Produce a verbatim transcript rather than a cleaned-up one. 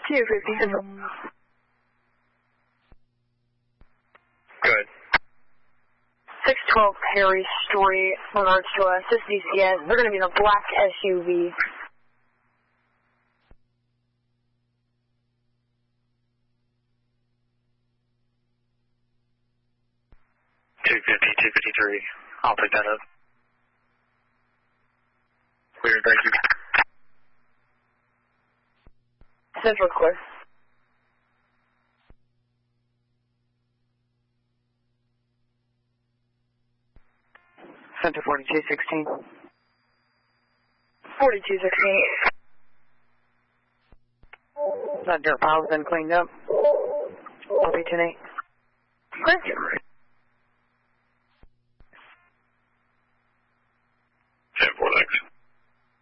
two fifty Central. Good. six twelve Perry Street, regards to us, this D C S. They're going to be in a black S U V. two fifty, two fifty-three. I'll pick that up. Clear, thank you. Central clear. Center forty-two sixteen. forty-two sixteen. That dirt pile's been cleaned up. Copy ten eight. Thank you.